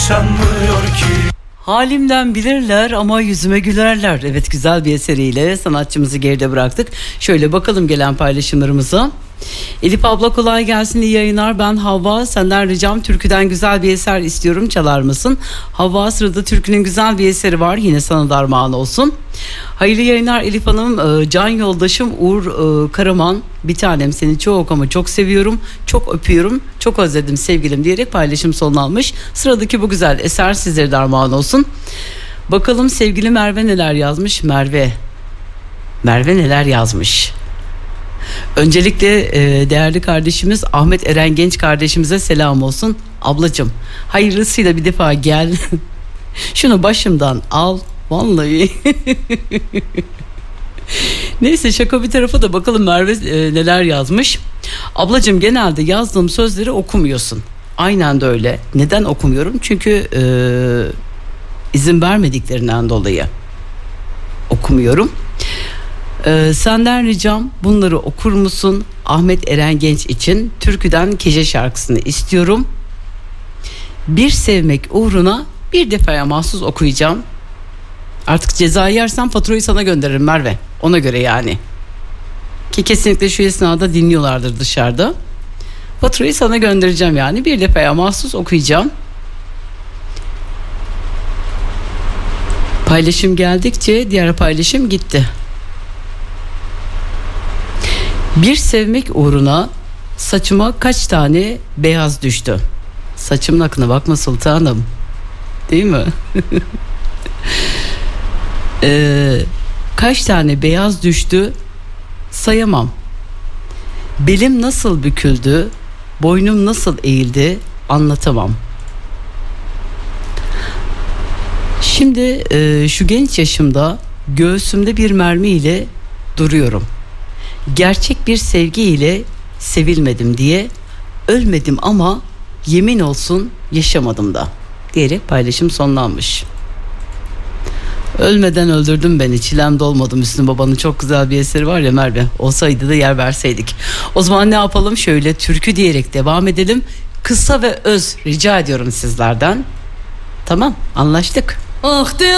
yaşanmıyor ki. Halimden bilirler ama yüzüme gülerler. Evet, güzel bir eseriyle sanatçımızı geride bıraktık. Şöyle bakalım gelen paylaşımlarımıza. Elif abla kolay gelsin, iyi yayınlar. Ben Havva, senden ricam türküden güzel bir eser istiyorum, çalar mısın? Havva, sırada türkünün güzel bir eseri var, yine sana da armağan olsun. Hayırlı yayınlar Elif Hanım. Can yoldaşım Uğur Karaman, bir tanem seni çok ama çok seviyorum, çok öpüyorum, çok özledim sevgilim diyerek paylaşım sonlanmış. Sıradaki bu güzel eser sizlere de armağan olsun. Bakalım sevgili Merve neler yazmış. Merve neler yazmış. Öncelikle değerli kardeşimiz Ahmet Eren Genç kardeşimize selam olsun. Ablacığım, hayırlısıyla bir defa gel. Şunu başımdan al. Vallahi. Neyse, şaka bir tarafa da bakalım Merve neler yazmış. Ablacığım, genelde yazdığım sözleri okumuyorsun. Aynen de öyle. Neden okumuyorum? Çünkü izin vermediklerinden dolayı okumuyorum. Senden ricam bunları okur musun? Ahmet Eren Genç için türküden Kece şarkısını istiyorum. Bir sevmek uğruna bir defaya mahsus okuyacağım. Artık ceza yersem faturayı sana gönderirim Merve. Ona göre yani. Ki kesinlikle şu esnada dinliyorlardır dışarıda. Faturayı sana göndereceğim yani. Bir defaya mahsus okuyacağım. Paylaşım geldikçe diğer paylaşım gitti. Bir sevmek uğruna saçıma kaç tane beyaz düştü. Saçımın akına bakma sultanım. Değil mi? Kaç tane beyaz düştü sayamam. Belim nasıl büküldü, boynum nasıl eğildi anlatamam. Şimdi şu genç yaşımda göğsümde bir mermi ile duruyorum. Gerçek bir sevgi ile sevilmedim diye ölmedim ama yemin olsun yaşamadım da diyerek paylaşım sonlanmış. Ölmeden öldürdüm beni, çilem dolmadı. Müslüm Baba'nın çok güzel bir eseri var ya Merve, olsaydı da yer verseydik. O zaman ne yapalım, şöyle türkü diyerek devam edelim. Kısa ve öz rica ediyorum sizlerden. Tamam, anlaştık. Ah